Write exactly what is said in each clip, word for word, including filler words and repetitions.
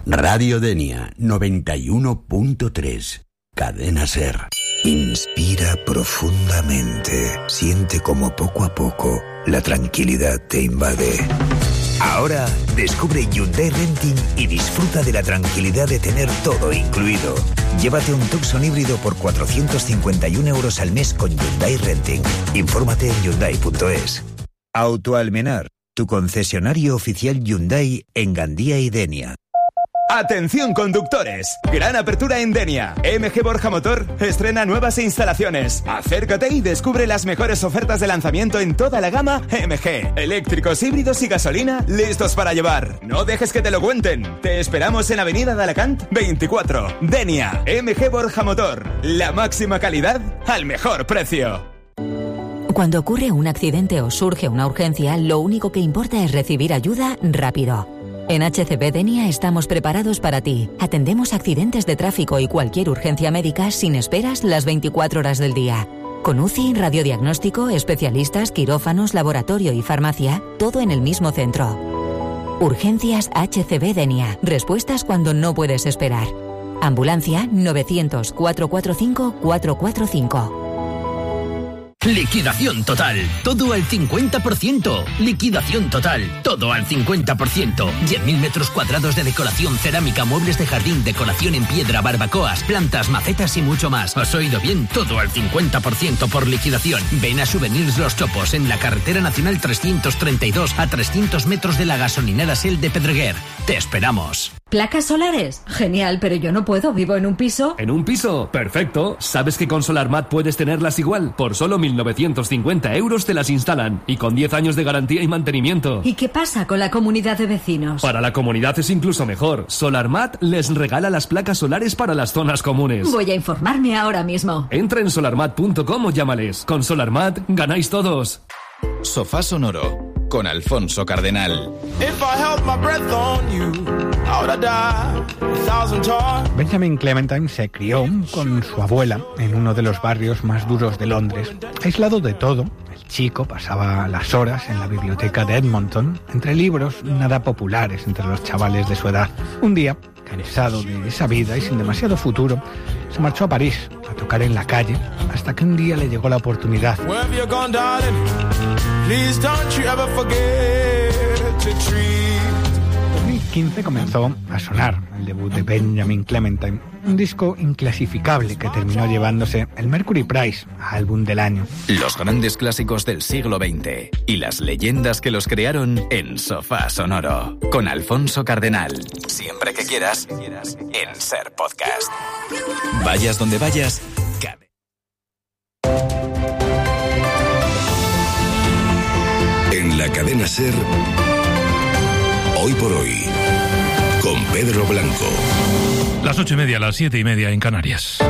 Radio Denia noventa y uno punto tres. Cadena SER. Inspira profundamente. Siente como poco a poco la tranquilidad te invade. Ahora descubre Hyundai Renting y disfruta de la tranquilidad de tener todo incluido. Llévate un Tucson híbrido por cuatrocientos cincuenta y un euros al mes con Hyundai Renting. Infórmate en hyundai punto es. Autoalmenar, tu concesionario oficial Hyundai en Gandía y Denia. ¡Atención, conductores! Gran apertura en Denia. M G Borja Motor estrena nuevas instalaciones. Acércate y descubre las mejores ofertas de lanzamiento en toda la gama M G. Eléctricos, híbridos y gasolina listos para llevar. No dejes que te lo cuenten. Te esperamos en Avenida de Alacant veinticuatro. Denia. M G Borja Motor. La máxima calidad al mejor precio. Cuando ocurre un accidente o surge una urgencia, lo único que importa es recibir ayuda rápido. En H C B Denia estamos preparados para ti. Atendemos accidentes de tráfico y cualquier urgencia médica sin esperas las veinticuatro horas del día. Con U C I, radiodiagnóstico, especialistas, quirófanos, laboratorio y farmacia, todo en el mismo centro. Urgencias H C B Denia. Respuestas cuando no puedes esperar. Ambulancia novecientos, cuatrocientos cuarenta y cinco, cuatrocientos cuarenta y cinco. Liquidación total, todo al cincuenta por ciento. Liquidación total, todo al cincuenta por ciento. diez mil metros cuadrados de decoración, cerámica, muebles de jardín, decoración en piedra, barbacoas, plantas, macetas y mucho más. ¿Has oído bien? Todo al cincuenta por ciento por liquidación. Ven a Souvenirs Los Chopos en la carretera nacional trescientos treinta y dos a trescientos metros de la gasolinera Shell de Pedreguer. Te esperamos. ¿Placas solares? Genial, pero yo no puedo, vivo en un piso. ¿En un piso? Perfecto. ¿Sabes que con SolarMat puedes tenerlas igual? Por solo mil novecientos cincuenta euros te las instalan. Y con diez años de garantía y mantenimiento. ¿Y qué pasa con la comunidad de vecinos? Para la comunidad es incluso mejor. SolarMat les regala las placas solares para las zonas comunes. Voy a informarme ahora mismo. Entra en solarmat punto com o llámales. Con SolarMat ganáis todos. Sofá Sonoro con Alfonso Cardenal. Benjamin Clementine se crió con su abuela en uno de los barrios más duros de Londres. Aislado de todo, el chico pasaba las horas en la biblioteca de Edmonton, entre libros nada populares entre los chavales de su edad. Un día, cansado de esa vida y sin demasiado futuro, se marchó a París a tocar en la calle, hasta que un día le llegó la oportunidad. En dos mil quince comenzó a sonar el debut de Benjamin Clementine, un disco inclasificable que terminó llevándose el Mercury Prize a álbum del año. Los grandes clásicos del siglo veinte y las leyendas que los crearon en Sofá Sonoro con Alfonso Cardenal. Siempre que quieras, en SER Podcast. Vayas donde vayas, cabe. En la cadena SER, Hoy por Hoy, con Pedro Blanco. Las ocho y media, las siete y media en Canarias.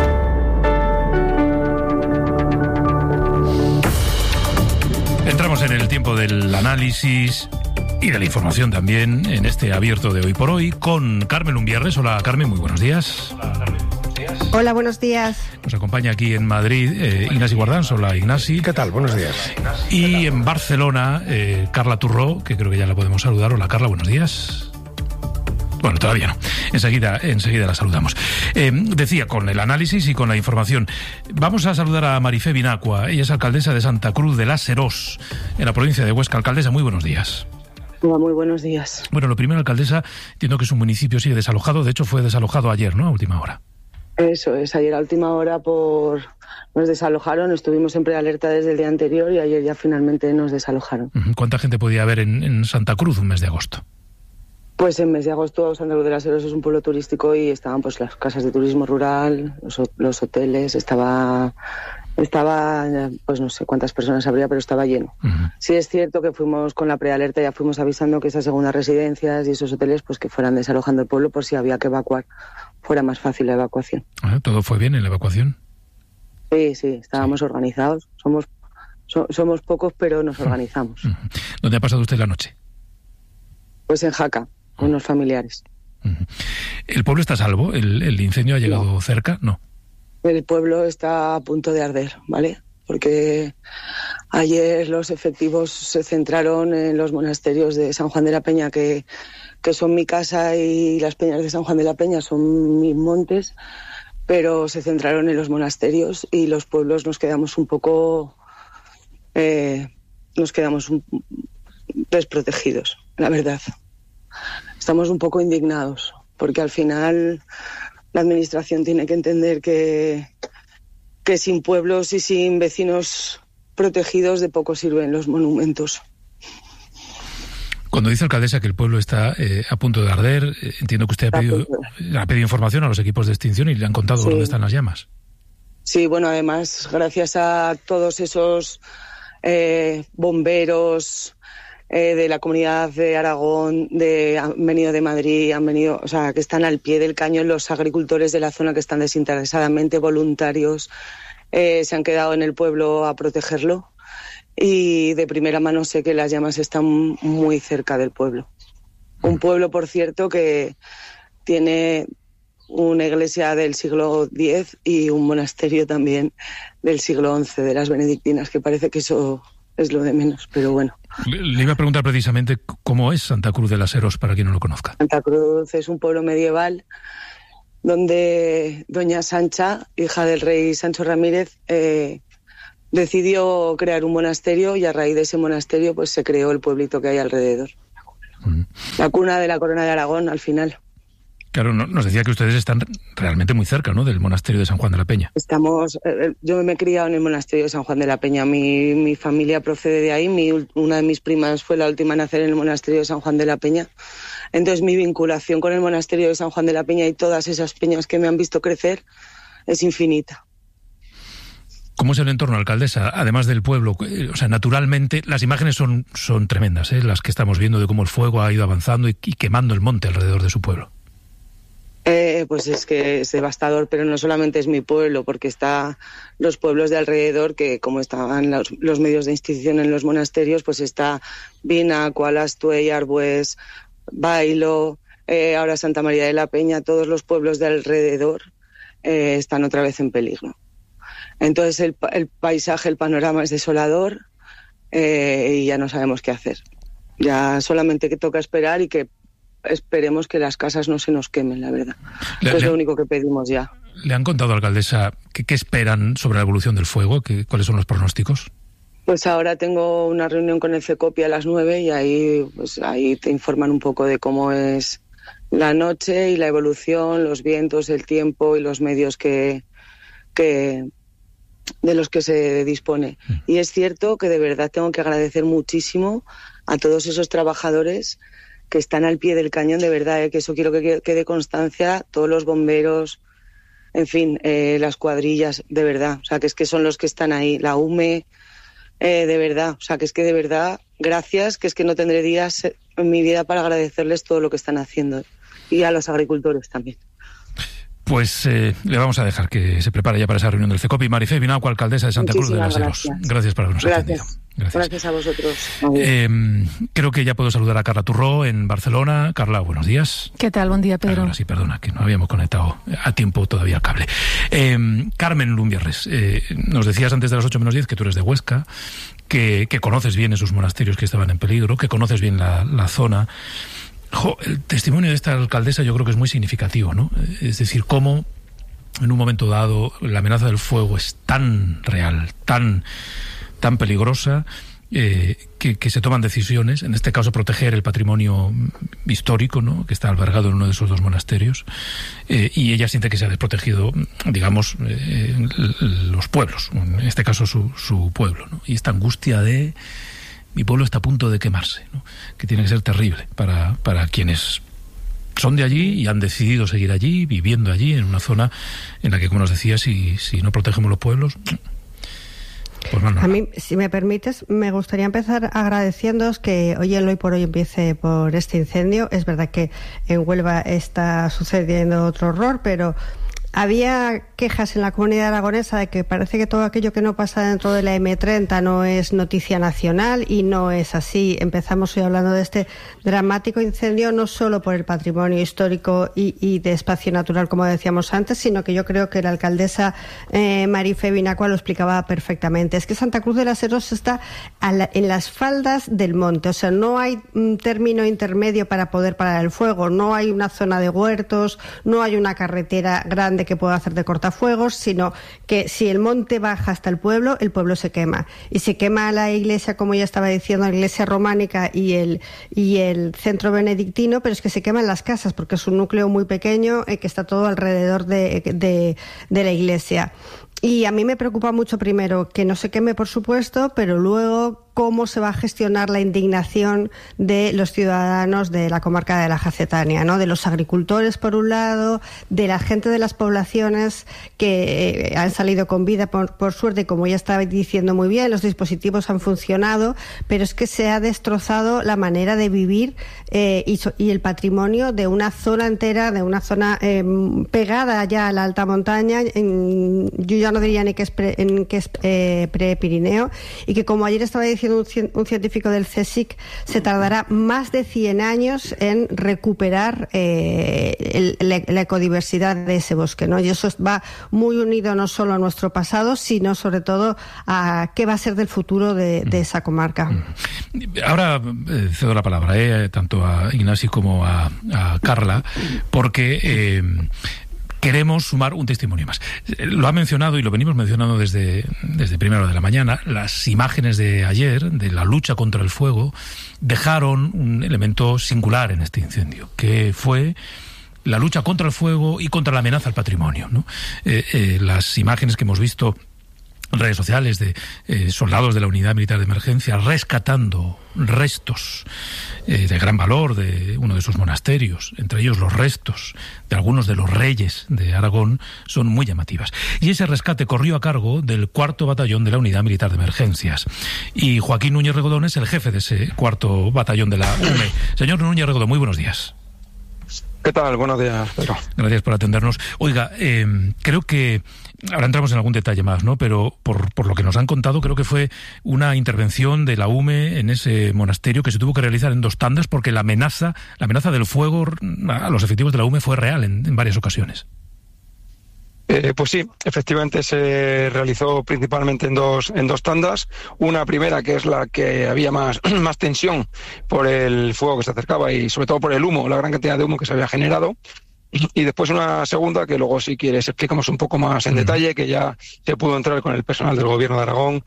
Entramos en el tiempo del análisis y de la información también en este abierto de Hoy por Hoy con Carmen Lumbierres. Hola Carmen, muy buenos días. Hola Carmen. Hola, buenos días. Nos acompaña aquí en Madrid eh, Ignasi Guardans. Hola, Ignasi. ¿Qué tal? Buenos días. Y en Barcelona, eh, Carla Turró, que creo que ya la podemos saludar. Hola, Carla, buenos días. Bueno, todavía no. Enseguida, enseguida la saludamos. Eh, decía, con el análisis y con la información. Vamos a saludar a Marifé Binacua. Ella es alcaldesa de Santa Cruz de la Serós, en la provincia de Huesca. Alcaldesa, muy buenos días. Hola, muy buenos días. Bueno, lo primero, alcaldesa, entiendo que su municipio sigue desalojado. De hecho, fue desalojado ayer, ¿no? A última hora. Eso es, ayer a última hora por nos desalojaron, estuvimos en prealerta desde el día anterior y ayer ya finalmente nos desalojaron. ¿Cuánta gente podía haber en, en Santa Cruz un mes de agosto? Pues en mes de agosto Santa Cruz de la Serós es un pueblo turístico y estaban pues las casas de turismo rural, los, los hoteles, estaba, estaba pues no sé cuántas personas habría, pero estaba lleno. Uh-huh. Sí es cierto que fuimos con la prealerta, ya fuimos avisando que esas segundas residencias y esos hoteles pues que fueran desalojando el pueblo por si había que evacuar. Fuera más fácil la evacuación. Ah, ¿todo fue bien en la evacuación? Sí, sí, estábamos sí. organizados. Somos so, somos pocos, pero nos organizamos. Uh-huh. ¿Dónde ha pasado usted la noche? Pues en Jaca, con uh-huh. unos familiares. Uh-huh. ¿El pueblo está a salvo? ¿El, el incendio ha llegado no. cerca? No. El pueblo está a punto de arder, ¿vale? Porque Ayer los efectivos se centraron en los monasterios de San Juan de la Peña, que, que son mi casa, y las peñas de San Juan de la Peña son mis montes, pero se centraron en los monasterios y los pueblos nos quedamos un poco, eh, nos quedamos un, desprotegidos, la verdad. Estamos un poco indignados, porque al final la administración tiene que entender que, que sin pueblos y sin vecinos protegidos de poco sirven los monumentos. Cuando dice alcaldesa que el pueblo está eh, a punto de arder, eh, entiendo que usted ha pedido, ha pedido información a los equipos de extinción y le han contado sí. dónde están las llamas. Sí, bueno, además, gracias a todos esos eh, bomberos eh, de la Comunidad de Aragón, de, han venido de Madrid, han venido, o sea, que están al pie del cañón, los agricultores de la zona que están desinteresadamente voluntarios, eh, se han quedado en el pueblo a protegerlo. Y de primera mano sé que las llamas están muy cerca del pueblo. Un pueblo, por cierto, que tiene una iglesia del siglo diez y un monasterio también del siglo once, de las benedictinas, que parece que eso es lo de menos, pero bueno. Le iba a preguntar precisamente cómo es Santa Cruz de las Heros, para quien no lo conozca. Santa Cruz es un pueblo medieval donde doña Sancha, hija del rey Sancho Ramírez, eh, decidió crear un monasterio, y a raíz de ese monasterio pues se creó el pueblito que hay alrededor. Mm. La cuna de la corona de Aragón, al final. Claro, no, nos decía que ustedes están realmente muy cerca, ¿no?, del monasterio de San Juan de la Peña. Estamos, eh, yo me he criado en el monasterio de San Juan de la Peña. Mi, mi familia procede de ahí. Mi, una de mis primas fue la última a nacer en el monasterio de San Juan de la Peña. Entonces mi vinculación con el monasterio de San Juan de la Peña y todas esas peñas que me han visto crecer es infinita. ¿Cómo es el entorno, alcaldesa? Además del pueblo, o sea, naturalmente las imágenes son, son tremendas, ¿eh? Las que estamos viendo de cómo el fuego ha ido avanzando y, y quemando el monte alrededor de su pueblo. Eh, pues es que es devastador, pero no solamente es mi pueblo, porque está los pueblos de alrededor, que como estaban los, los medios de extinción en los monasterios, pues está Vina, Cualastue, Arbues, Bailo, eh, ahora Santa María de la Peña. Todos los pueblos de alrededor eh, están otra vez en peligro. Entonces el, el paisaje, el panorama es desolador, eh, y ya no sabemos qué hacer. Ya solamente que toca esperar y que esperemos que las casas no se nos quemen, la verdad. Le, es le, lo único que pedimos ya. ¿Le han contado, alcaldesa, qué, qué esperan sobre la evolución del fuego? ¿Qué, ¿Cuáles son los pronósticos? Pues ahora tengo una reunión con el CECOPI a las nueve y ahí, pues, ahí te informan un poco de cómo es la noche y la evolución, los vientos, el tiempo y los medios que... que de los que se dispone. Y es cierto que de verdad tengo que agradecer muchísimo a todos esos trabajadores que están al pie del cañón, de verdad, ¿eh? Que eso quiero que quede constancia, todos los bomberos, en fin, eh, las cuadrillas, de verdad, o sea, que es que son los que están ahí, la U M E, eh, de verdad, o sea, que es que de verdad, gracias, que es que no tendré días en mi vida para agradecerles todo lo que están haciendo, y a los agricultores también. Pues eh, le vamos a dejar que se prepare ya para esa reunión del CECOPI. Marifé Vinagua, alcaldesa de Santa Cruz de las Heros. Gracias por habernos atendido. Gracias. Gracias a vosotros. Eh, creo que ya puedo saludar a Carla Turró en Barcelona. Carla, buenos días. ¿Qué tal? Buen día, Pedro. Ahora sí, perdona, que no habíamos conectado a tiempo todavía el cable. Eh, Carmen Lumbierres, eh, nos decías antes de las ocho menos diez que tú eres de Huesca, que, que conoces bien esos monasterios que estaban en peligro, que conoces bien la, la zona. Jo, el testimonio de esta alcaldesa yo creo que es muy significativo, ¿no? Es decir, cómo en un momento dado la amenaza del fuego es tan real, tan, tan peligrosa, eh, que, que se toman decisiones, en este caso proteger el patrimonio histórico, ¿no?, que está albergado en uno de esos dos monasterios, eh, y ella siente que se ha desprotegido, digamos, eh, los pueblos, en este caso su, su pueblo, ¿no? Y esta angustia de mi pueblo está a punto de quemarse, ¿no?, que tiene que ser terrible para, para quienes son de allí y han decidido seguir allí, viviendo allí, en una zona en la que, como nos decía, si, si no protegemos los pueblos, pues mal no. A mí, si me permites, me gustaría empezar agradeciéndoos que hoy el Hoy por Hoy empiece por este incendio. Es verdad que en Huelva está sucediendo otro horror, pero había quejas en la comunidad aragonesa de que parece que todo aquello que no pasa dentro de la eme treinta no es noticia nacional, y no es así. Empezamos hoy hablando de este dramático incendio, no solo por el patrimonio histórico y, y de espacio natural, como decíamos antes, sino que yo creo que la alcaldesa eh, Marife Binacua lo explicaba perfectamente. Es que Santa Cruz de las Heros está a la, en las faldas del monte, o sea, no hay un término intermedio para poder parar el fuego, no hay una zona de huertos, no hay una carretera grande que pueda hacer de cortafuegos, sino que si el monte baja hasta el pueblo, el pueblo se quema. Y se quema la iglesia, como ya estaba diciendo, la iglesia románica y el, y el centro benedictino, pero es que se queman las casas, porque es un núcleo muy pequeño eh, que está todo alrededor de, de, de la iglesia. Y a mí me preocupa mucho, primero, que no se queme, por supuesto, pero luego cómo se va a gestionar la indignación de los ciudadanos de la comarca de la Jacetania, ¿no? De los agricultores, por un lado, de la gente de las poblaciones que han salido con vida, por, por suerte, como ya estaba diciendo muy bien, los dispositivos han funcionado, pero es que se ha destrozado la manera de vivir eh, y, y el patrimonio de una zona entera, de una zona eh, pegada ya a la alta montaña, en, yo ya no diría ni que es, pre, en, que es eh, pre-Pirineo, y que, como ayer estaba diciendo un científico del CSIC, se tardará más de cien años en recuperar eh, el, la, la ecodiversidad de ese bosque, ¿no? Y eso va muy unido no solo a nuestro pasado, sino sobre todo a qué va a ser del futuro de, de esa comarca. Ahora eh, cedo la palabra eh, tanto a Ignasi como a, a Carla, porque eh, queremos sumar un testimonio más. Lo ha mencionado y lo venimos mencionando desde, desde primera hora de la mañana. Las imágenes de ayer, de la lucha contra el fuego, dejaron un elemento singular en este incendio, que fue la lucha contra el fuego y contra la amenaza al patrimonio, ¿no? Eh, eh, las imágenes que hemos visto en redes sociales de eh, soldados de la Unidad Militar de Emergencia rescatando restos eh, de gran valor de uno de sus monasterios, entre ellos los restos de algunos de los reyes de Aragón, son muy llamativas. Y ese rescate corrió a cargo del cuarto batallón de la Unidad Militar de Emergencias. Y Joaquín Núñez Regodón es el jefe de ese cuarto batallón de la U M E. Señor Núñez Regodón, muy buenos días. ¿Qué tal? Buenos días, Pedro. Gracias por atendernos. Oiga, eh, creo que ahora entramos en algún detalle más, ¿no? Pero por, por lo que nos han contado, creo que fue una intervención de la U M E en ese monasterio que se tuvo que realizar en dos tandas, porque la amenaza, la amenaza del fuego a los efectivos de la U M E fue real en, en varias ocasiones. Eh, pues sí, efectivamente se realizó principalmente en dos en dos tandas. Una primera, que es la que había más, más tensión por el fuego que se acercaba y sobre todo por el humo, la gran cantidad de humo que se había generado. Y después una segunda, que luego, si quieres, explicamos un poco más en detalle, que ya se pudo entrar con el personal del Gobierno de Aragón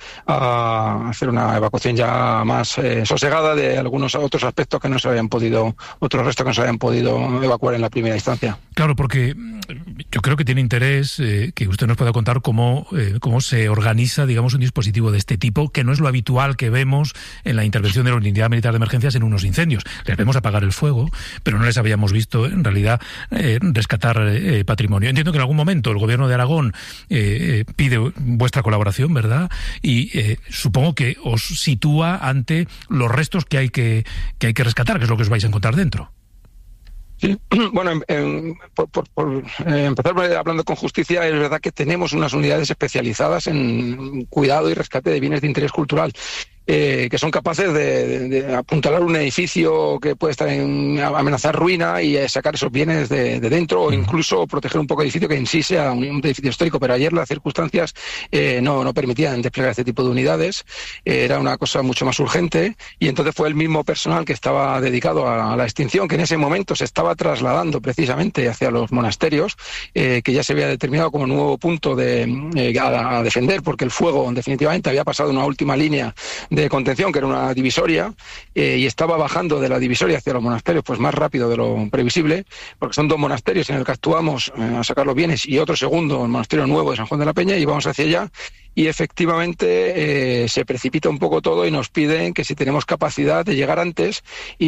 a hacer una evacuación ya más eh, sosegada de algunos otros aspectos que no se habían podido, otros restos que no se habían podido evacuar en la primera instancia. Claro, porque yo creo que tiene interés eh, que usted nos pueda contar cómo, eh, cómo se organiza, digamos, un dispositivo de este tipo, que no es lo habitual que vemos en la intervención de la Unidad Militar de Emergencias en unos incendios. Les vemos apagar el fuego, pero no les habíamos visto, en realidad, eh, rescatar eh, patrimonio. Entiendo que en algún momento el Gobierno de Aragón eh, pide vuestra colaboración, ¿verdad? Y eh, supongo que os sitúa ante los restos que hay que, que hay que rescatar, que es lo que os vais a encontrar dentro. Sí, bueno, en, en, por, por, por eh, empezar hablando con justicia, es verdad que tenemos unas unidades especializadas en cuidado y rescate de bienes de interés cultural. Eh, que son capaces de, de, de apuntalar un edificio que puede estar en amenazar ruina y eh, sacar esos bienes de, de dentro, o incluso proteger un poco el edificio que en sí sea un, un edificio histórico. Pero ayer las circunstancias eh, no, no permitían desplegar este tipo de unidades. Eh, era una cosa mucho más urgente, y entonces fue el mismo personal que estaba dedicado a, a la extinción, que en ese momento se estaba trasladando precisamente hacia los monasterios, eh, que ya se había determinado como nuevo punto de, eh, a, a defender, porque el fuego definitivamente había pasado una última línea de contención, que era una divisoria, eh, y estaba bajando de la divisoria hacia los monasterios pues más rápido de lo previsible, porque son dos monasterios en el que actuamos eh, a sacar los bienes, y otro segundo, el monasterio nuevo de San Juan de la Peña, y vamos hacia allá, y efectivamente eh, se precipita un poco todo y nos piden que si tenemos capacidad de llegar antes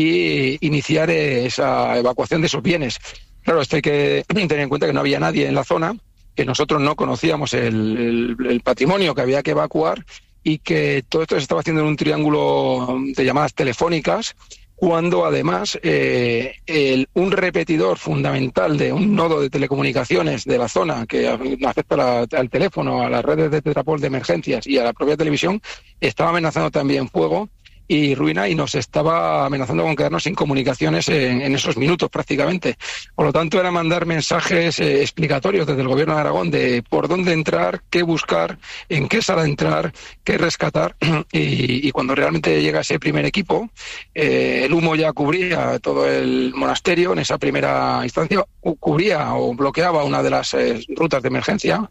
y iniciar eh, esa evacuación de esos bienes. Claro, esto hay que tener en cuenta que no había nadie en la zona, que nosotros no conocíamos el, el, el patrimonio que había que evacuar, y que todo esto se estaba haciendo en un triángulo de llamadas telefónicas, cuando además eh, el, un repetidor fundamental de un nodo de telecomunicaciones de la zona que afecta la, al teléfono, a las redes de Tetrapol de emergencias y a la propia televisión, estaba amenazando también fuego y ruina, y nos estaba amenazando con quedarnos sin comunicaciones en, en esos minutos prácticamente. Por lo tanto, era mandar mensajes eh, explicatorios desde el Gobierno de Aragón de por dónde entrar, qué buscar, en qué sala entrar, qué rescatar, y, y cuando realmente llega ese primer equipo, eh, el humo ya cubría todo el monasterio. En esa primera instancia cubría o bloqueaba una de las eh, rutas de emergencia,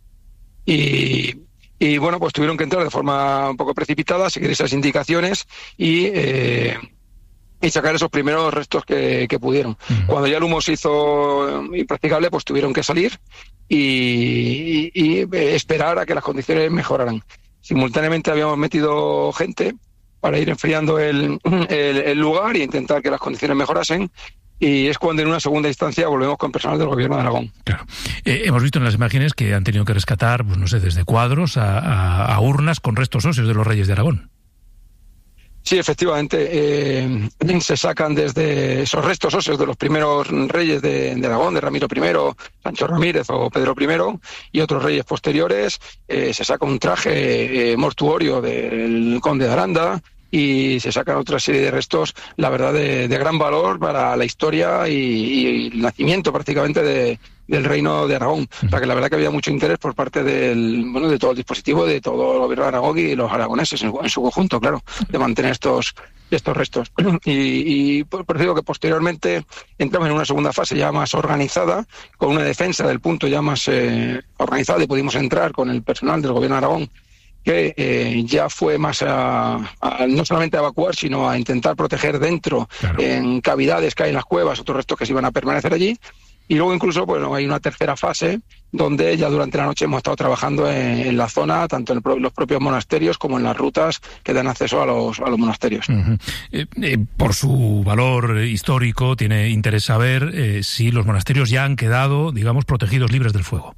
y Y bueno, pues tuvieron que entrar de forma un poco precipitada, seguir esas indicaciones y, eh, y sacar esos primeros restos que, que pudieron. Uh-huh. Cuando ya el humo se hizo impracticable, pues tuvieron que salir y, y, y esperar a que las condiciones mejoraran. Simultáneamente habíamos metido gente para ir enfriando el, el, el lugar e intentar que las condiciones mejorasen. Y es cuando en una segunda instancia volvemos con personal del Gobierno de Aragón. Claro. Eh, hemos visto en las imágenes que han tenido que rescatar, pues no sé, desde cuadros a, a, a urnas con restos óseos de los reyes de Aragón. Sí, efectivamente. Eh, se sacan desde esos restos óseos de los primeros reyes de, de Aragón, de Ramiro primero, Sancho Ramírez o Pedro primero, y otros reyes posteriores. Eh, se saca un traje eh, mortuorio del conde de Aranda, y se sacan otra serie de restos, la verdad, de, de gran valor para la historia y, y el nacimiento prácticamente de, del reino de Aragón. O sea que la verdad que había mucho interés por parte del, bueno, de todo el dispositivo, de todo el Gobierno de Aragón y los aragoneses en, en su conjunto, claro, de mantener estos estos restos. Y, y por eso digo que posteriormente entramos en una segunda fase ya más organizada, con una defensa del punto ya más eh, organizada, y pudimos entrar con el personal del Gobierno de Aragón, que eh, ya fue más a, a no solamente a evacuar, sino a intentar proteger dentro, claro, en cavidades que hay en las cuevas, otros restos que se iban a permanecer allí. Y luego incluso, bueno, hay una tercera fase donde ya durante la noche hemos estado trabajando en, en la zona, tanto en el, los propios monasterios como en las rutas que dan acceso a los, a los monasterios. Uh-huh. eh, eh, por su valor histórico, tiene interés saber eh, si los monasterios ya han quedado, digamos, protegidos, libres del fuego.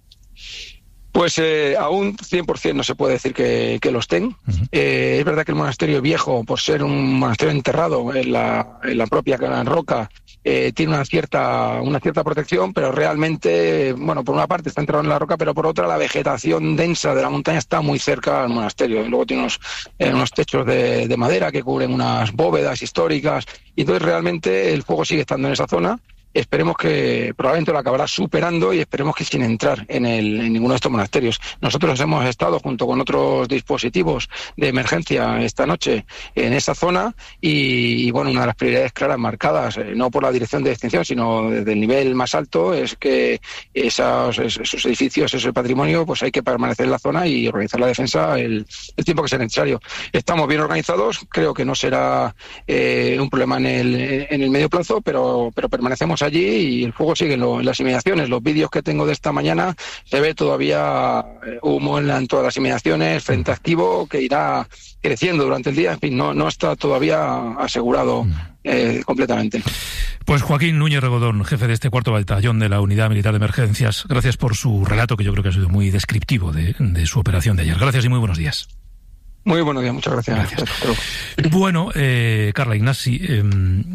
Pues eh, aún cien por ciento no se puede decir que, que lo estén. Uh-huh. Eh, es verdad que el monasterio viejo, por ser un monasterio enterrado en la, en la propia roca, eh, tiene una cierta, una cierta protección, pero realmente, bueno, por una parte está enterrado en la roca, pero por otra la vegetación densa de la montaña está muy cerca al monasterio. Y luego tiene unos, eh, unos techos de, de madera que cubren unas bóvedas históricas, y entonces realmente el fuego sigue estando en esa zona. Esperemos que probablemente lo acabará superando, y esperemos que sin entrar en, el, en ninguno de estos monasterios. Nosotros hemos estado junto con otros dispositivos de emergencia esta noche en esa zona, y, y bueno, una de las prioridades claras marcadas, eh, no por la dirección de extinción, sino desde el nivel más alto, es que esos, esos edificios, ese patrimonio, pues hay que permanecer en la zona y organizar la defensa el, el tiempo que sea necesario. Estamos bien organizados, creo que no será eh, un problema en el, en el medio plazo, pero, pero permanecemos allí y el fuego sigue en, lo, en las inmediaciones. Los vídeos que tengo de esta mañana se ve todavía humo en, la, en todas las inmediaciones, frente activo, que irá creciendo durante el día. En fin, no, no está todavía asegurado eh, completamente. Pues Joaquín Núñez Regodón, jefe de este cuarto batallón de la Unidad Militar de Emergencias, gracias por su relato, que yo creo que ha sido muy descriptivo de, de su operación de ayer. Gracias y muy buenos días. Muy buenos días, muchas gracias. gracias. Bueno, eh, Carla Ignasi, eh,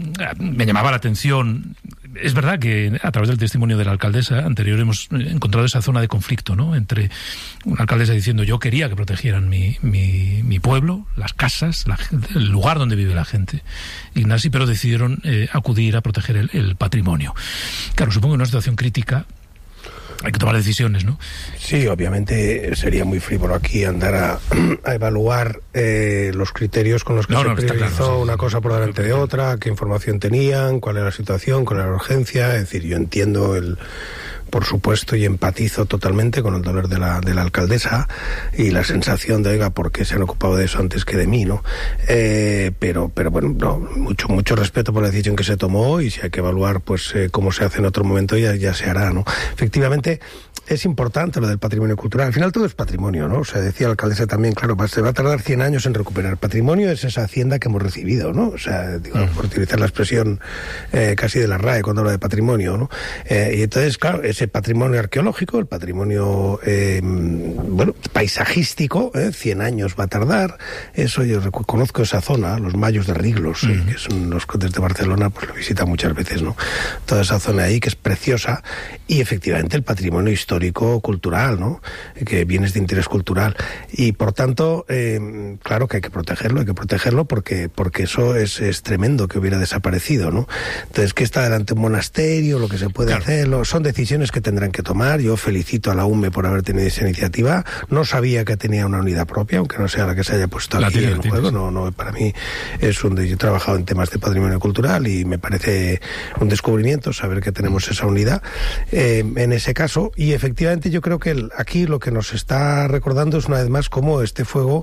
me llamaba la atención. Es verdad que a través del testimonio de la alcaldesa anterior hemos encontrado esa zona de conflicto, ¿no? Entre una alcaldesa diciendo yo quería que protegieran mi, mi, mi pueblo, las casas, la, el lugar donde vive la gente, Ignasi, pero decidieron eh, acudir a proteger el, el patrimonio. Claro, supongo que en una situación crítica hay que tomar decisiones, ¿no? Sí, obviamente sería muy frívolo aquí andar a, a evaluar eh, los criterios con los que no, se no, priorizó claro, sí, una cosa por delante de otra, qué información tenían, cuál era la situación, cuál era la urgencia. Es decir, yo entiendo el... por supuesto, y empatizo totalmente con el dolor de la, de la alcaldesa y la sensación de, oiga, ¿por qué se han ocupado de eso antes que de mí, no? Eh, pero, pero bueno, no, mucho, mucho respeto por la decisión que se tomó, y si hay que evaluar, pues, eh, cómo se hace en otro momento, ya, ya se hará, ¿no? Efectivamente, es importante lo del patrimonio cultural. Al final todo es patrimonio, ¿no? O sea, decía la alcaldesa también, claro, se va a tardar cien años en recuperar. Patrimonio es esa hacienda que hemos recibido, ¿no? O sea, digo, por utilizar la expresión eh, casi de la R A E cuando habla de patrimonio, ¿no? Eh, y entonces, claro, es ese patrimonio arqueológico, el patrimonio eh, bueno, paisajístico, ¿eh? cien años va a tardar. Eso yo conozco esa zona, los Mayos de Riglos, mm. eh, que son los condes de Barcelona, pues lo visita muchas veces, ¿no? Toda esa zona ahí que es preciosa, y efectivamente el patrimonio histórico cultural, ¿no? Que bienes de interés cultural, y por tanto eh, claro que hay que protegerlo, hay que protegerlo porque porque eso es, es tremendo que hubiera desaparecido, ¿no? Entonces, que está delante un monasterio, lo que se puede claro. hacer, lo, son decisiones que tendrán que tomar. Yo felicito a la U M E por haber tenido esa iniciativa. No sabía que tenía una unidad propia, aunque no sea la que se haya puesto la aquí en juego. No, no, para mí es un... Yo he trabajado en temas de patrimonio cultural y me parece un descubrimiento saber que tenemos esa unidad eh, en ese caso. Y efectivamente yo creo que el, aquí lo que nos está recordando es una vez más cómo este fuego...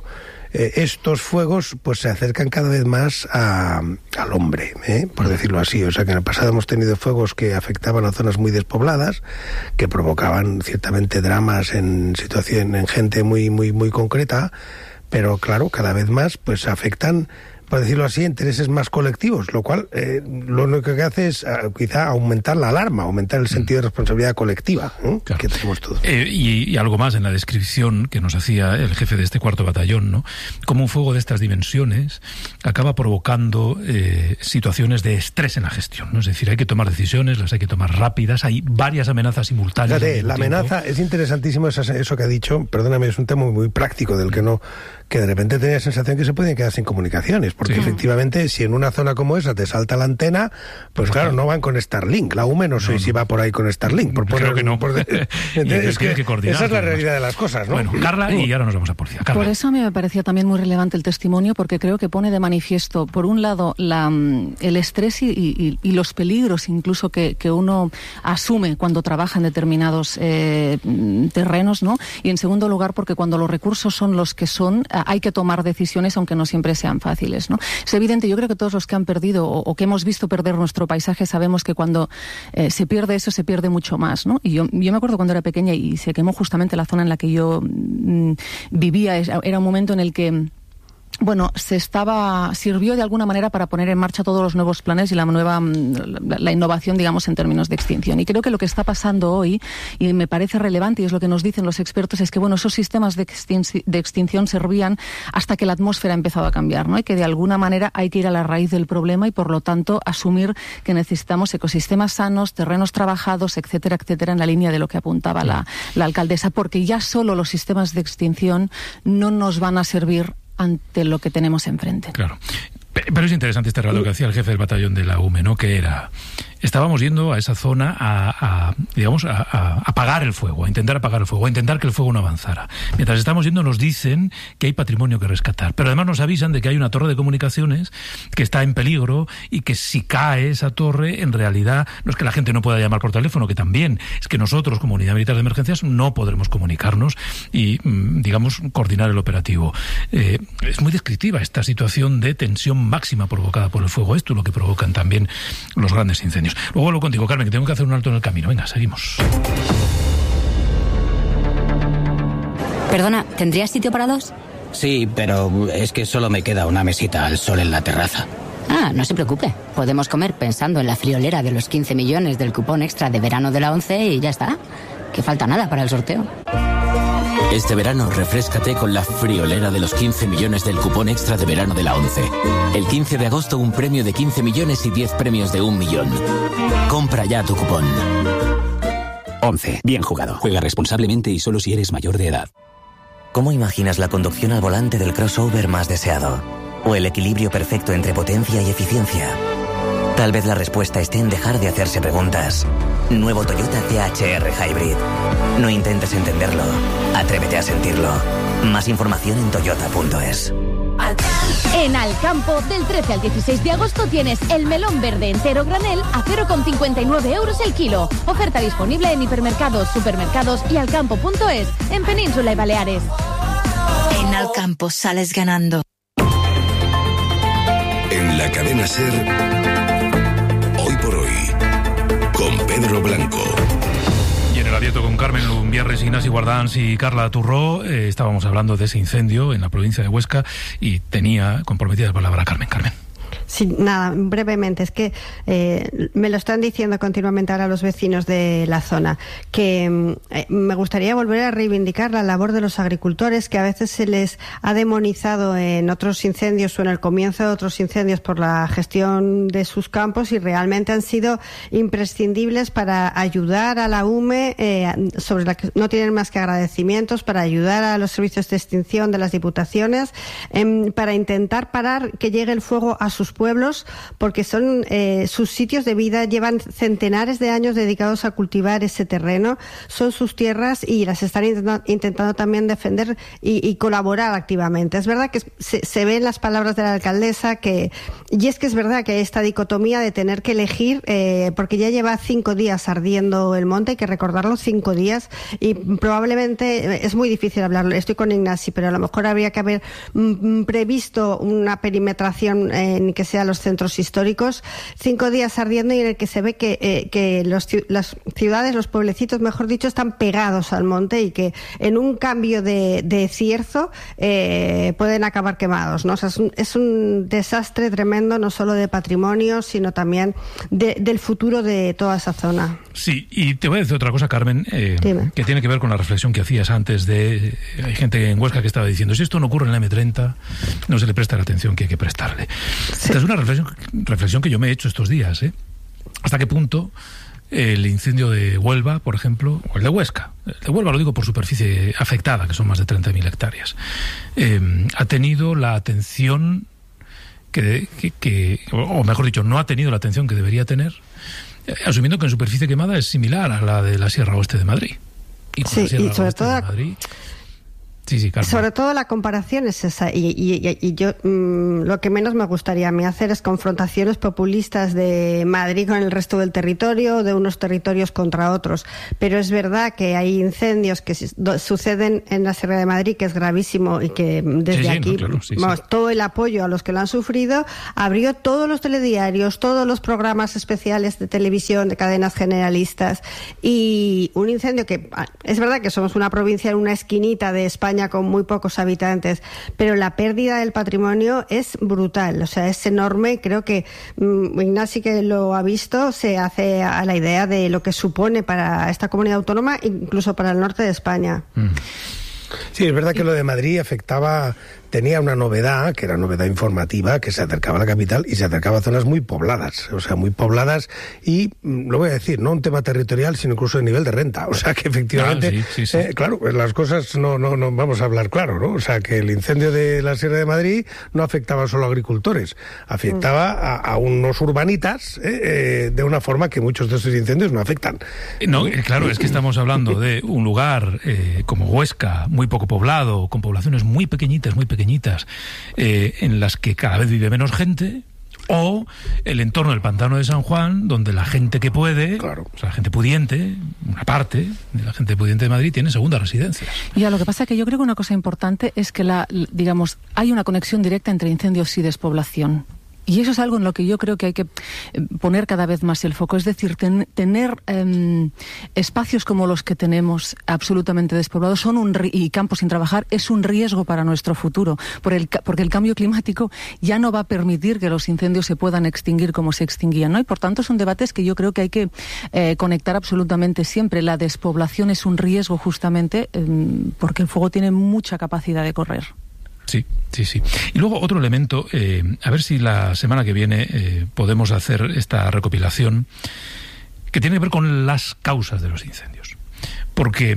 estos fuegos pues se acercan cada vez más a, al hombre, ¿eh? por decirlo así. O sea que en el pasado hemos tenido fuegos que afectaban a zonas muy despobladas, que provocaban ciertamente dramas en situación, en gente muy muy muy concreta, pero claro, cada vez más pues afectan, por decirlo así, intereses más colectivos, lo cual eh, lo único que hace es uh, quizá aumentar la alarma, aumentar el sentido de responsabilidad colectiva ¿eh? claro. que tenemos todos. Eh, y, y algo más en la descripción que nos hacía el jefe de este cuarto batallón, ¿no? Como un fuego de estas dimensiones acaba provocando eh, situaciones de estrés en la gestión, ¿no? Es decir, hay que tomar decisiones, las hay que tomar rápidas, hay varias amenazas simultáneas. Fíjate, la tiempo. amenaza, es interesantísimo eso, eso que ha dicho, perdóname, es un tema muy práctico del que no... que de repente tenía la sensación que se pueden quedar sin comunicaciones, porque sí. efectivamente si en una zona como esa te salta la antena, pues claro, no van con Starlink. La U M E no sé no, si no. va por ahí con Starlink. Por Creo poner, que no. Por de, es, es que, que coordinar, esa es la realidad de las cosas, ¿no? Bueno, Carla, y ahora nos vamos a policía. Carla. Por eso a mí me parecía también muy relevante el testimonio, porque creo que pone de manifiesto, por un lado, la, el estrés y, y, y los peligros incluso que, que uno asume cuando trabaja en determinados eh, terrenos, ¿no? Y en segundo lugar, porque cuando los recursos son los que son, hay que tomar decisiones decisiones, aunque no siempre sean fáciles, ¿no? Es evidente, yo creo que todos los que han perdido o, o que hemos visto perder nuestro paisaje sabemos que cuando eh, se pierde eso, se pierde mucho más, ¿no? Y yo, yo me acuerdo cuando era pequeña y se quemó justamente la zona en la que yo mmm, vivía, era un momento en el que bueno, se estaba, sirvió de alguna manera para poner en marcha todos los nuevos planes y la nueva, la, la innovación, digamos, en términos de extinción. Y creo que lo que está pasando hoy, y me parece relevante, y es lo que nos dicen los expertos, es que, bueno, esos sistemas de, extin de extinción servían hasta que la atmósfera ha empezado a cambiar, ¿no? Y que de alguna manera hay que ir a la raíz del problema y, por lo tanto, asumir que necesitamos ecosistemas sanos, terrenos trabajados, etcétera, etcétera, en la línea de lo que apuntaba sí. la, la alcaldesa, porque ya solo los sistemas de extinción no nos van a servir ante lo que tenemos enfrente. Claro. Pero es interesante este relato que hacía el jefe del batallón de la U M E, ¿no? Que era... Estábamos yendo a esa zona a, a digamos, a, a apagar el fuego, a intentar apagar el fuego, a intentar que el fuego no avanzara. Mientras estamos yendo nos dicen que hay patrimonio que rescatar, pero además nos avisan de que hay una torre de comunicaciones que está en peligro y que si cae esa torre, en realidad no es que la gente no pueda llamar por teléfono, que también, es que nosotros como Unidad Militar de Emergencias no podremos comunicarnos y, digamos, coordinar el operativo. Eh, es muy descriptiva esta situación de tensión máxima provocada por el fuego. Esto es lo que provocan también los grandes incendios. Luego vuelvo contigo, Carmen, que tengo que hacer un alto en el camino. Venga, seguimos. Perdona, ¿tendrías sitio para dos? Sí, pero es que solo me queda una mesita al sol en la terraza. Ah, no se preocupe. Podemos comer pensando en la friolera de los quince millones del cupón extra de verano de la ONCE y ya está. Que falta nada para el sorteo. Este verano refréscate con la friolera de los quince millones del cupón extra de verano de la ONCE. El quince de agosto un premio de quince millones y diez premios de un millón. Compra ya tu cupón. ONCE. Bien jugado. Juega responsablemente y solo si eres mayor de edad. ¿Cómo imaginas la conducción al volante del crossover más deseado? ¿O el equilibrio perfecto entre potencia y eficiencia? Tal vez la respuesta esté en dejar de hacerse preguntas. Nuevo Toyota C H R Hybrid. No intentes entenderlo. Atrévete a sentirlo. Más información en toyota punto es. En Alcampo, del trece al dieciséis de agosto tienes el melón verde entero granel a cero coma cincuenta y nueve euros el kilo. Oferta disponible en hipermercados, supermercados y alcampo punto es, en Península y Baleares. En Alcampo sales ganando. En la cadena SER, hoy por hoy, con Pedro Blanco. Y en el abierto con Carmen Lumbierres, Ignasi Guardans y Carla Turró, eh, estábamos hablando de ese incendio en la provincia de Huesca y tenía comprometida la palabra Carmen. Carmen. Sí, nada, brevemente, es que eh, me lo están diciendo continuamente ahora los vecinos de la zona, que eh, me gustaría volver a reivindicar la labor de los agricultores, que a veces se les ha demonizado en otros incendios o en el comienzo de otros incendios por la gestión de sus campos, y realmente han sido imprescindibles para ayudar a la U M E, eh, sobre la que no tienen más que agradecimientos, para ayudar a los servicios de extinción de las diputaciones, eh, para intentar parar que llegue el fuego a sus pueblos, porque son eh, sus sitios de vida, llevan centenares de años dedicados a cultivar ese terreno, son sus tierras y las están intentando, intentando también defender y, y colaborar activamente. Es verdad que se, se ve en las palabras de la alcaldesa que, y es que es verdad que hay esta dicotomía de tener que elegir, eh, porque ya lleva cinco días ardiendo el monte, hay que recordarlo, cinco días, y probablemente es muy difícil hablarlo, estoy con Ignasi, pero a lo mejor habría que haber mm, previsto una perimetración en que sean los centros históricos, cinco días ardiendo, y en el que se ve que, eh, que los, las ciudades, los pueblecitos, mejor dicho, están pegados al monte, y que en un cambio de, de cierzo eh, pueden acabar quemados, ¿no? O sea, es un, es un desastre tremendo, no solo de patrimonio, sino también de, del futuro de toda esa zona. Sí, y te voy a decir otra cosa, Carmen, eh, que tiene que ver con la reflexión que hacías antes de... Hay gente en Huesca que estaba diciendo, si esto no ocurre en la eme treinta, no se le presta la atención que hay que prestarle. Sí. Esta es una reflexión, reflexión que yo me he hecho estos días, ¿eh? ¿Hasta qué punto el incendio de Huelva, por ejemplo, o el de Huesca, el de Huelva lo digo por superficie afectada, que son más de treinta mil hectáreas, eh, ha tenido la atención que, que, que, o mejor dicho, no ha tenido la atención que debería tener, eh, asumiendo que en superficie quemada es similar a la de la Sierra Oeste de Madrid. Y sí, la Sierra y sobre Oeste todo... de Madrid, Sí, sí, Carmen. Sobre todo la comparación es esa, y, y, y yo mmm, lo que menos me gustaría a mí hacer es confrontaciones populistas de Madrid con el resto del territorio, de unos territorios contra otros, pero es verdad que hay incendios que suceden en la Sierra de Madrid, que es gravísimo, y que desde sí, sí, aquí no, claro, sí, vamos, sí. todo el apoyo a los que lo han sufrido, abrió todos los telediarios, todos los programas especiales de televisión, de cadenas generalistas, y un incendio que es verdad que somos una provincia en una esquinita de España con muy pocos habitantes, pero la pérdida del patrimonio es brutal, o sea, es enorme. Creo que um, Ignasi, que lo ha visto, se hace a la idea de lo que supone para esta comunidad autónoma, incluso para el norte de España. Mm. Sí, es verdad que lo de Madrid afectaba, tenía una novedad, que era novedad informativa, que se acercaba a la capital y se acercaba a zonas muy pobladas, o sea, muy pobladas, y lo voy a decir, no un tema territorial, sino incluso de nivel de renta, o sea, que efectivamente, ah, sí, sí, sí. Eh, claro, pues las cosas no, no, no vamos a hablar claro, ¿no? O sea, que el incendio de la Sierra de Madrid no afectaba solo a agricultores, afectaba a, a unos urbanitas eh, eh, de una forma que muchos de esos incendios no afectan. No, eh, claro, es que estamos hablando de un lugar eh, como Huesca, muy poco poblado, con poblaciones muy pequeñitas, muy pequeñitas, Eh, en las que cada vez vive menos gente, o el entorno del pantano de San Juan, donde la gente que puede, claro. o sea, la gente pudiente, una parte de la gente pudiente de Madrid tiene segundas residencias. Ya, lo que pasa es que yo creo que una cosa importante es que la, digamos, hay una conexión directa entre incendios y despoblación. Y eso es algo en lo que yo creo que hay que poner cada vez más el foco. Es decir, ten, tener eh, espacios como los que tenemos absolutamente despoblados son un, y campos sin trabajar es un riesgo para nuestro futuro, por el, porque el cambio climático ya no va a permitir que los incendios se puedan extinguir como se extinguían, ¿no? Y por tanto son debates que yo creo que hay que eh, conectar absolutamente siempre. La despoblación es un riesgo justamente eh, porque el fuego tiene mucha capacidad de correr. Sí, sí, sí. Y luego otro elemento, eh, a ver si la semana que viene eh, podemos hacer esta recopilación que tiene que ver con las causas de los incendios. Porque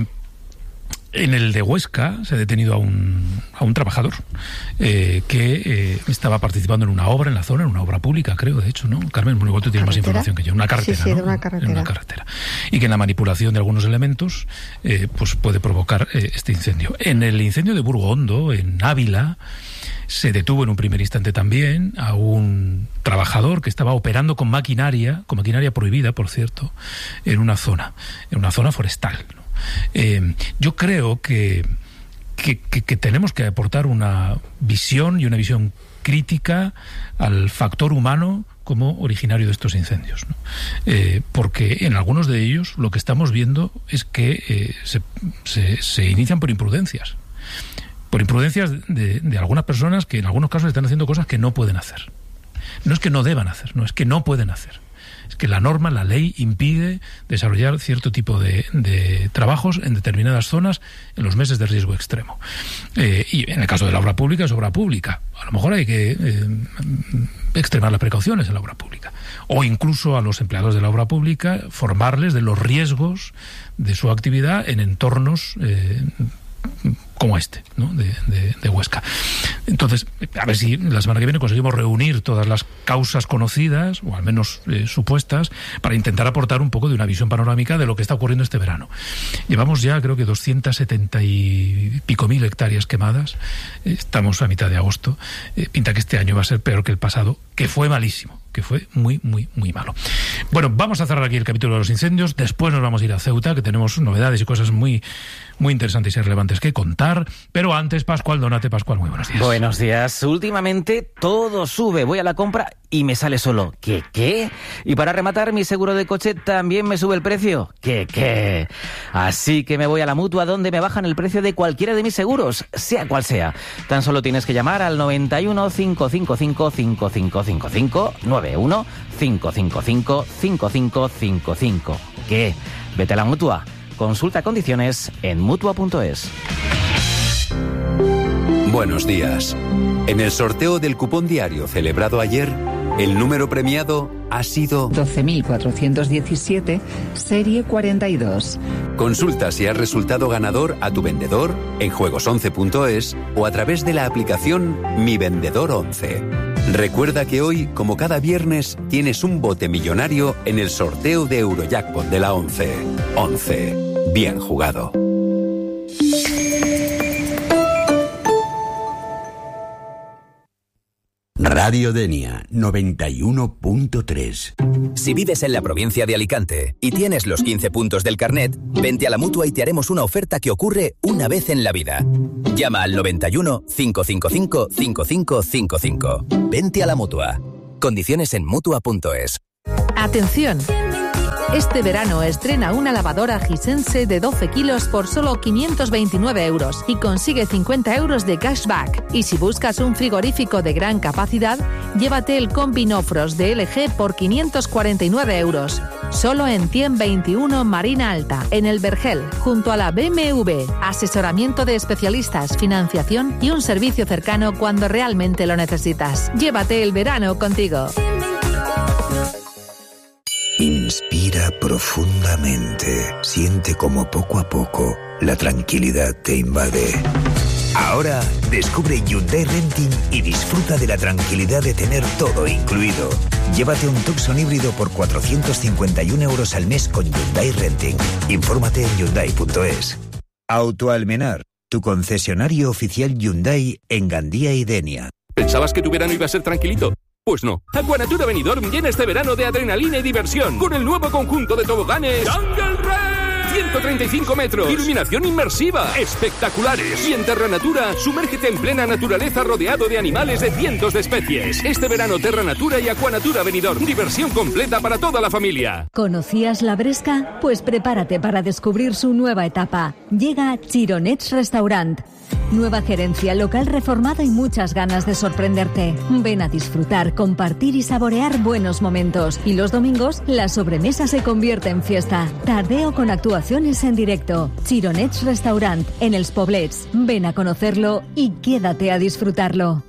en el de Huesca se ha detenido a un, a un trabajador eh, que eh, estaba participando en una obra en la zona, en una obra pública, creo, de hecho, ¿no? Carmen, igual tú tienes más información que yo. Una carretera, sí, sí, ¿no? de una carretera. En una carretera. Y que en la manipulación de algunos elementos eh, pues puede provocar eh, este incendio. En el incendio de Burgo Hondo, en Ávila, se detuvo en un primer instante también a un trabajador que estaba operando con maquinaria, con maquinaria prohibida, por cierto, en una zona, en una zona forestal, ¿no? Eh, yo creo que, que, que, que tenemos que aportar una visión y una visión crítica al factor humano como originario de estos incendios, ¿no? Eh, porque en algunos de ellos lo que estamos viendo es que eh, se, se, se inician por imprudencias. Por imprudencias de, de algunas personas que en algunos casos están haciendo cosas que no pueden hacer. No es que no deban hacer, no es que no pueden hacer. Es que la norma, la ley, impide desarrollar cierto tipo de, de trabajos en determinadas zonas en los meses de riesgo extremo. Eh, y en el caso de la obra pública, es obra pública. A lo mejor hay que eh, extremar las precauciones en la obra pública. O incluso a los empleados de la obra pública formarles de los riesgos de su actividad en entornos eh, como este, ¿no? de, de, de Huesca. Entonces, a ver si la semana que viene conseguimos reunir todas las causas conocidas, o al menos eh, supuestas, para intentar aportar un poco de una visión panorámica de lo que está ocurriendo este verano. Llevamos ya, creo que doscientas setenta y pico mil hectáreas quemadas. Estamos a mitad de agosto. Eh, pinta que este año va a ser peor que el pasado, que fue malísimo, que fue muy, muy, muy malo. Bueno, vamos a cerrar aquí el capítulo de los incendios. Después nos vamos a ir a Ceuta, que tenemos novedades y cosas muy, muy interesantes y relevantes que contar. Pero antes, Pascual Donate. Pascual, muy buenos días. Buenos días. Últimamente todo sube. Voy a la compra y me sale solo ¿qué, qué? Y para rematar, mi seguro de coche también me sube el precio. ¿Qué, qué? Así que me voy a la Mutua, donde me bajan el precio de cualquiera de mis seguros, sea cual sea. Tan solo tienes que llamar al noventa y uno, cinco cinco cinco, cinco cinco cinco cinco, noventa y uno, cinco cinco cinco, cinco cinco cinco cinco. ¿Qué? Vete a la Mutua. Consulta condiciones en mutua punto es. Buenos días. En el sorteo del cupón diario celebrado ayer, el número premiado ha sido doce mil cuatrocientos diecisiete, serie cuarenta y dos. Consulta si has resultado ganador a tu vendedor en juegos once punto es o a través de la aplicación Mi Vendedor once. Recuerda que hoy, como cada viernes, tienes un bote millonario en el sorteo de Eurojackpot de la once. once. Bien jugado. Radio Denia noventa y uno punto tres. Si vives en la provincia de Alicante y tienes los quince puntos del carnet, vente a la Mutua y te haremos una oferta que ocurre una vez en la vida. Llama al noventa y uno, cinco cinco cinco, cinco cinco cinco cinco. Vente a la Mutua. Condiciones en mutua punto es. Atención. Este verano estrena una lavadora Hisense de doce kilos por solo quinientos veintinueve euros y consigue cincuenta euros de cashback. Y si buscas un frigorífico de gran capacidad, llévate el Combi No Frost de L G por quinientos cuarenta y nueve euros. Solo en ciento veintiuno Marina Alta, en el Vergel, junto a la B M W. Asesoramiento de especialistas, financiación y un servicio cercano cuando realmente lo necesitas. Llévate el verano contigo. Inspira profundamente. Siente como poco a poco la tranquilidad te invade. Ahora descubre Hyundai Renting y disfruta de la tranquilidad de tener todo incluido. Llévate un Tucson híbrido por cuatrocientos cincuenta y uno euros al mes con Hyundai Renting. Infórmate en hyundai punto es. Autoalmenar, tu concesionario oficial Hyundai en Gandía y Denia. ¿Pensabas que tu verano iba a ser tranquilito? Pues no. Aquanatura Benidorm llena este verano de adrenalina y diversión con el nuevo conjunto de toboganes Jungle Race. ciento treinta y cinco metros. Iluminación inmersiva. Espectaculares. Y en Terra Natura, sumérgete en plena naturaleza rodeado de animales de cientos de especies. Este verano Terra Natura y Aquanatura Benidorm. Diversión completa para toda la familia. ¿Conocías La Bresca? Pues prepárate para descubrir su nueva etapa. Llega Chironets Restaurant. Nueva gerencia, local reformado y muchas ganas de sorprenderte. Ven a disfrutar, compartir y saborear buenos momentos. Y los domingos, la sobremesa se convierte en fiesta. Tardeo con actuaciones en directo. Chironets Restaurant, en Els Poblets. Ven a conocerlo y quédate a disfrutarlo.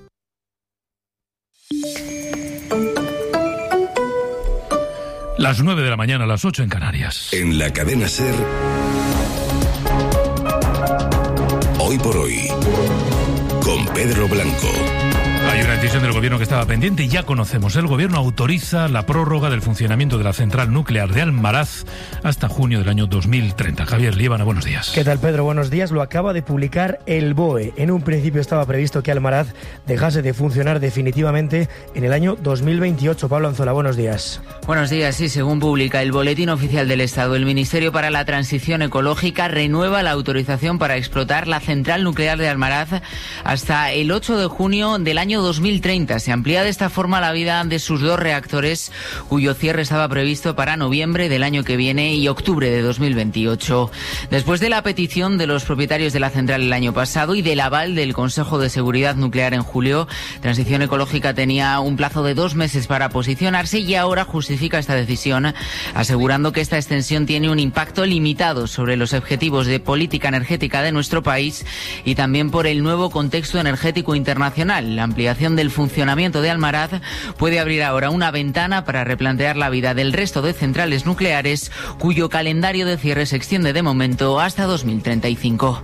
Las nueve de la mañana, las ocho en Canarias. En la cadena SER... Hoy por hoy, con Pedro Blanco. Hay una decisión del gobierno que estaba pendiente y ya conocemos. El gobierno autoriza la prórroga del funcionamiento de la central nuclear de Almaraz hasta junio del año dos mil treinta. Javier Líbana, buenos días. ¿Qué tal, Pedro? Buenos días. Lo acaba de publicar el B O E. En un principio estaba previsto que Almaraz dejase de funcionar definitivamente en el año dos mil veintiocho. Pablo Anzola, buenos días. Buenos días. Sí, según publica el Boletín Oficial del Estado, el Ministerio para la Transición Ecológica renueva la autorización para explotar la central nuclear de Almaraz hasta el ocho de junio del año año dos mil treinta. Se amplía de esta forma la vida de sus dos reactores, cuyo cierre estaba previsto para noviembre del año que viene y octubre de dos mil veintiocho. Después de la petición de los propietarios de la central el año pasado y del aval del Consejo de Seguridad Nuclear en julio, Transición Ecológica tenía un plazo de dos meses para posicionarse y ahora justifica esta decisión, asegurando que esta extensión tiene un impacto limitado sobre los objetivos de política energética de nuestro país y también por el nuevo contexto energético internacional. La ampliación del funcionamiento de Almaraz puede abrir ahora una ventana para replantear la vida del resto de centrales nucleares, cuyo calendario de cierre se extiende de momento hasta dos mil treinta y cinco.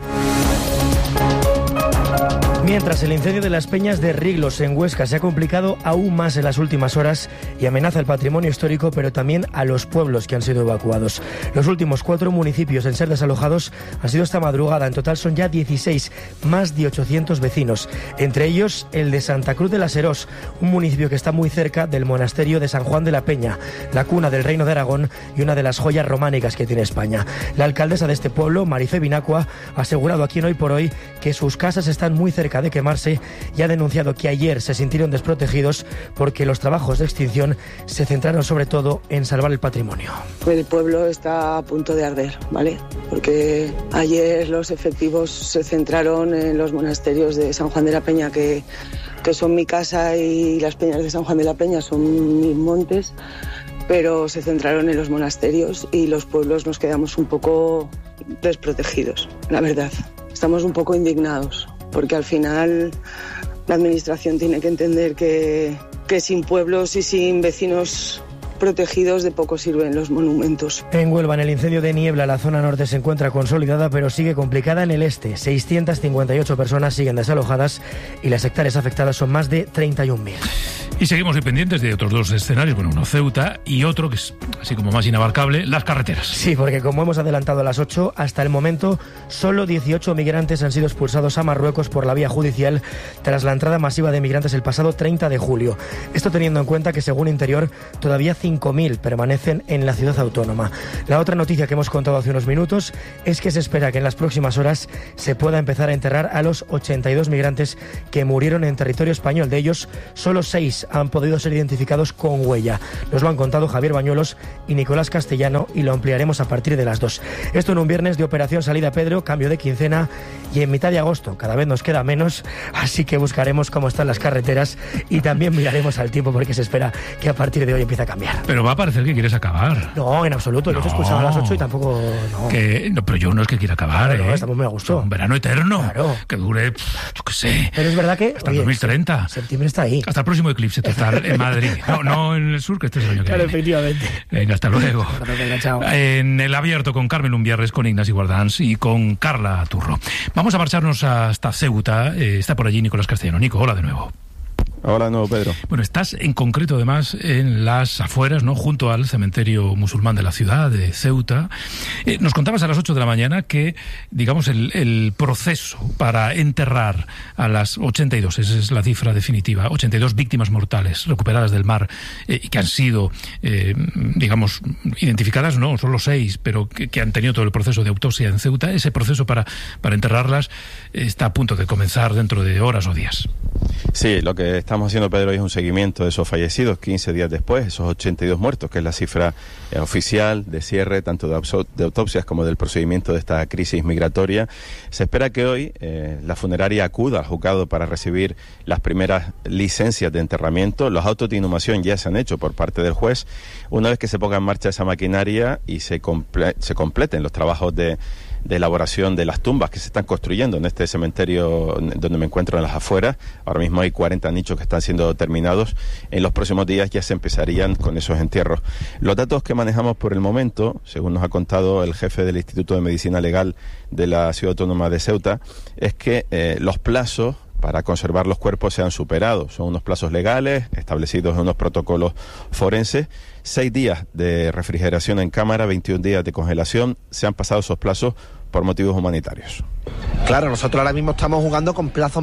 Mientras el incendio de las Peñas de Riglos en Huesca se ha complicado aún más en las últimas horas y amenaza el patrimonio histórico, pero también a los pueblos que han sido evacuados. Los últimos cuatro municipios en ser desalojados han sido esta madrugada. En total son ya dieciséis, más de ochocientos vecinos. Entre ellos el de Santa Cruz de la Serós, un municipio que está muy cerca del monasterio de San Juan de la Peña, la cuna del Reino de Aragón y una de las joyas románicas que tiene España. La alcaldesa de este pueblo, Marifé Binacua, ha asegurado aquí en Hoy por Hoy que sus casas están muy cerca de quemarse y ha denunciado que ayer se sintieron desprotegidos porque los trabajos de extinción se centraron sobre todo en salvar el patrimonio. El pueblo está a punto de arder, ¿vale? Porque ayer los efectivos se centraron en los monasterios de San Juan de la Peña, que, que son mi casa, y las peñas de San Juan de la Peña son mis montes, pero se centraron en los monasterios y los pueblos nos quedamos un poco desprotegidos, la verdad. Estamos un poco indignados, porque al final la administración tiene que entender que, que sin pueblos y sin vecinos protegidos de poco sirven los monumentos. En Huelva, en el incendio de Niebla, la zona norte se encuentra consolidada, pero sigue complicada en el este. seiscientas cincuenta y ocho personas siguen desalojadas y las hectáreas afectadas son más de treinta y un mil. Y seguimos pendientes de otros dos escenarios, bueno, uno Ceuta y otro que es así como más inabarcable, las carreteras. Sí, porque como hemos adelantado a las ocho, hasta el momento solo dieciocho migrantes han sido expulsados a Marruecos por la vía judicial tras la entrada masiva de migrantes el pasado treinta de julio. Esto teniendo en cuenta que según Interior todavía cinco mil permanecen en la ciudad autónoma. La otra noticia que hemos contado hace unos minutos es que se espera que en las próximas horas se pueda empezar a enterrar a los ochenta y dos migrantes que murieron en territorio español. De ellos, solo seis han podido ser identificados con huella. Nos lo han contado Javier Bañuelos y Nicolás Castellano y lo ampliaremos a partir de las dos. Esto en un viernes de operación salida Pedro, cambio de quincena y en mitad de agosto. Cada vez nos queda menos, así que buscaremos cómo están las carreteras y también miraremos al tiempo porque se espera que a partir de hoy empiece a cambiar. Pero va a parecer que quieres acabar. No, en absoluto. Yo no. te he expulsado a las ocho y tampoco... No. Que, no, pero yo no es que quiera acabar, claro, ¿eh? Estamos muy a gusto. Un verano eterno. Claro. Que dure, yo qué sé. Pero es verdad que... Hasta oye, dos mil treinta. Septiembre está ahí. Hasta el próximo eclipse total en Madrid. No, no en el sur, que este es el año que claro, viene. efectivamente. Venga, hasta luego. Venga, chao. En el abierto con Carmen Lumbierres, con Ignacio Guardans y con Carla Turro. Vamos a marcharnos hasta Ceuta. Eh, está por allí Nicolás Castellano. Nico, hola de nuevo. Hola, no, Pedro. Bueno, estás en concreto además en las afueras, ¿no? Junto al cementerio musulmán de la ciudad de Ceuta. Eh, nos contabas a las ocho de la mañana que, digamos, el, el proceso para enterrar a las ochenta y dos, esa es la cifra definitiva, ochenta y dos víctimas mortales recuperadas del mar eh, y que han sido, eh, digamos, identificadas, no, solo seis, pero que, que han tenido todo el proceso de autopsia en Ceuta. Ese proceso para, para enterrarlas está a punto de comenzar dentro de horas o días. Sí, lo que estamos haciendo, Pedro, es un seguimiento de esos fallecidos quince días después, esos ochenta y dos muertos, que es la cifra eh, oficial de cierre tanto de, de autopsias como del procedimiento de esta crisis migratoria. Se espera que hoy eh, la funeraria acuda al juzgado para recibir las primeras licencias de enterramiento. Los autos de inhumación ya se han hecho por parte del juez. Una vez que se ponga en marcha esa maquinaria y se, comple- se completen los trabajos de de elaboración de las tumbas que se están construyendo en este cementerio donde me encuentro en las afueras. Ahora mismo hay cuarenta nichos que están siendo terminados. En los próximos días ya se empezarían con esos entierros. Los datos que manejamos por el momento, según nos ha contado el jefe del Instituto de Medicina Legal de la Ciudad Autónoma de Ceuta, es que eh, los plazos para conservar los cuerpos se han superado. Son unos plazos legales establecidos en unos protocolos forenses. Seis días de refrigeración en cámara, veintiún días de congelación. Se han pasado esos plazos por motivos humanitarios. Claro, nosotros ahora mismo estamos jugando con plazos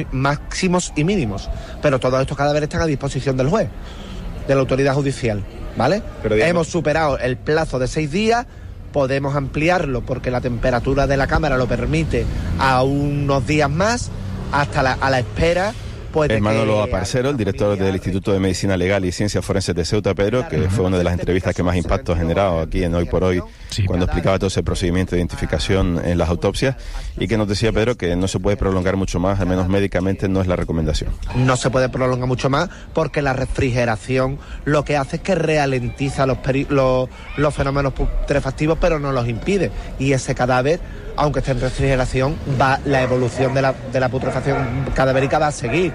máximos y mínimos, pero todos estos cadáveres están a disposición del juez, de la autoridad judicial, ¿vale? Pero digamos, hemos superado el plazo de seis días, podemos ampliarlo porque la temperatura de la cámara lo permite a unos días más, hasta la, a la espera pues... Es Manolo Aparcero, el director del Instituto de Medicina Legal y Ciencias Forenses de Ceuta, Pedro, que fue una de las entrevistas que más impacto ha generado aquí en Hoy por Hoy, sí, cuando explicaba todo ese procedimiento de identificación en las autopsias, y que nos decía, Pedro, que no se puede prolongar mucho más, al menos médicamente no es la recomendación. No se puede prolongar mucho más porque la refrigeración lo que hace es que ralentiza los, peri- los, los fenómenos putrefactivos, pero no los impide. Y ese cadáver, aunque esté en refrigeración, va la evolución de la, de la putrefacción cadavérica va a seguir.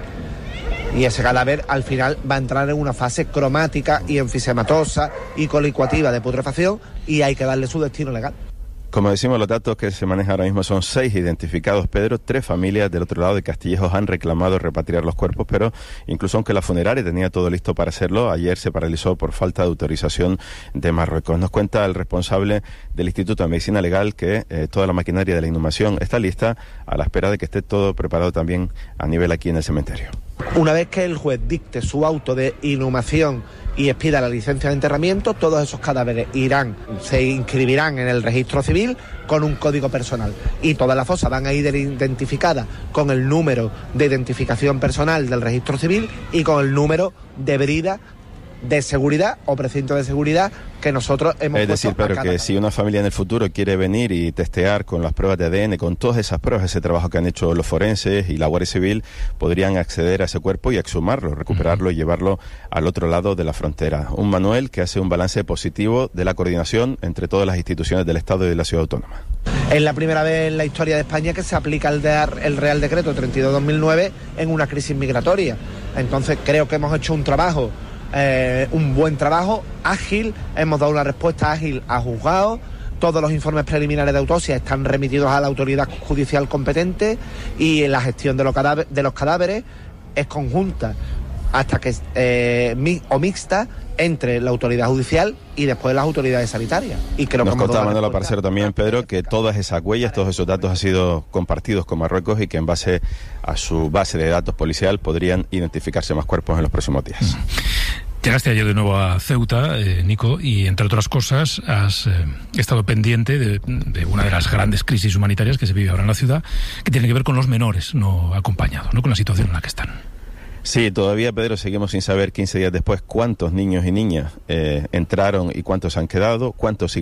Y ese cadáver al final va a entrar en una fase cromática y enfisematosa y colicuativa de putrefacción, y hay que darle su destino legal. Como decimos, los datos que se manejan ahora mismo son seis identificados, Pedro. Tres familias del otro lado de Castillejos han reclamado repatriar los cuerpos, pero incluso aunque la funeraria tenía todo listo para hacerlo, ayer se paralizó por falta de autorización de Marruecos. Nos cuenta el responsable del Instituto de Medicina Legal que eh, toda la maquinaria de la inhumación está lista, a la espera de que esté todo preparado también a nivel aquí en el cementerio. Una vez que el juez dicte su auto de inhumación y expida la licencia de enterramiento, todos esos cadáveres irán, se inscribirán en el registro civil con un código personal, y todas las fosas van a ir identificadas con el número de identificación personal del registro civil y con el número de brida de seguridad o precinto de seguridad que nosotros hemos Es decir, pero que si una familia en el futuro quiere venir y testear con las pruebas de A D N, con todas esas pruebas, ese trabajo que han hecho los forenses y la Guardia Civil, podrían acceder a ese cuerpo y exhumarlo, recuperarlo uh-huh. y llevarlo al otro lado de la frontera. Un manual que hace un balance positivo de la coordinación entre todas las instituciones del Estado y de la Ciudad Autónoma. Es la primera vez en la historia de España que se aplica el, de, el Real Decreto treinta y dos barra dos mil nueve en una crisis migratoria. Entonces creo que hemos hecho un trabajo Eh, un buen trabajo, ágil, hemos dado una respuesta ágil a juzgados, todos los informes preliminares de autopsia están remitidos a la autoridad judicial competente, y la gestión de los cadáveres, de los cadáveres es conjunta hasta que eh, mi, o mixta entre la autoridad judicial y después las autoridades sanitarias. Y creo Nos que contaba Manuel Aparcero también, Pedro, que todas esas huellas, todos esos datos han sido compartidos con Marruecos y que en base a su base de datos policial podrían identificarse más cuerpos en los próximos días. Llegaste ayer de nuevo a Ceuta, eh, Nico, y entre otras cosas has eh, estado pendiente de, de una de las grandes crisis humanitarias que se vive ahora en la ciudad, que tiene que ver con los menores no acompañados, ¿no? Con la situación en la que están. Sí, todavía, Pedro, seguimos sin saber quince días después cuántos niños y niñas eh, entraron y cuántos han quedado, cuántos